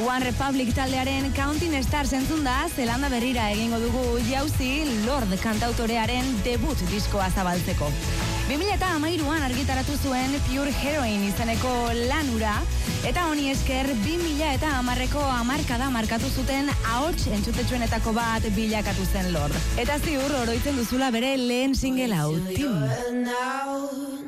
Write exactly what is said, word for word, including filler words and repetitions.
One Republic taldearen Counting Stars entzun da, Zelanda berrira egingo dugu jauzi Lord kantautorearen debut diskoa zabaltzeko. bi mila hamairuan argitaratu zuen Pure Heroin izeneko lanura, eta honi esker bi mila hamarreko hamarkada markatu zuten ahots entzutetsuenetako bat bilakatu zen Lord. Eta ziur oroitzen duzula bere lehen single hau, Tim.